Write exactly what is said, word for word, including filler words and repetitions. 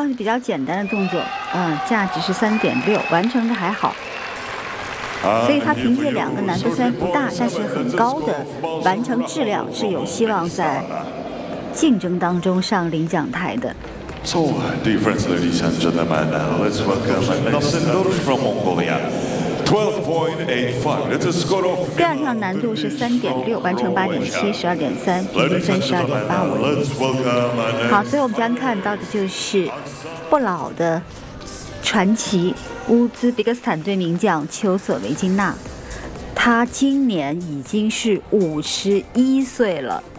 上是比较简单的动作，嗯，价值是三点六，完成的还好。所以他凭借两个难度虽然不大，但是很高的完成质量，是有希望在竞争当中上领奖台的。 So, dear friends, ladies and gentlemen, let's welcome Nasser from Mongolia. twelve point eight five. It's a score of. 第二项难度是三点六，完成八点七，十二点三，平均分十二点八五。好，所以我们将看到的就是不老的传奇乌兹别克斯坦队名将丘索维金娜，他今年已经是五十一岁了。